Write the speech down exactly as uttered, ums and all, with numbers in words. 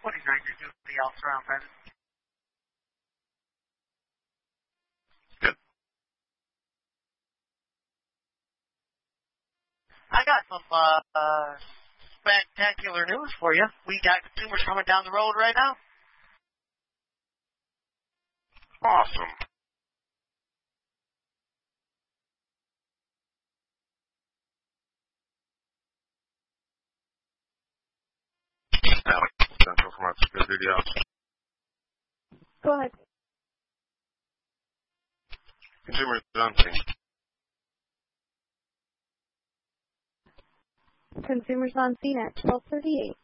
twenty-nine to the all surround present. Good. I got some uh, uh, spectacular news for you. We got consumers coming down the road right now. Awesome. Alex, Central from Good Video. Go ahead. Consumers on scene. Consumers on scene at twelve thirty-eight.